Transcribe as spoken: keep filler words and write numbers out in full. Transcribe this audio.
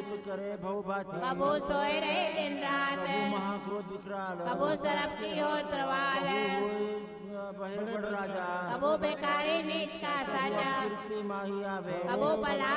युद्ध करे भव भाती, कबू सोए रहे दिन रात, कबू महाक्रोध विकराल, कबू सरप की हो त्रवाल, बहे बड़ राजा, कबू बेकारी नीच का साजा, कीर्ति माही आवे, कबू पला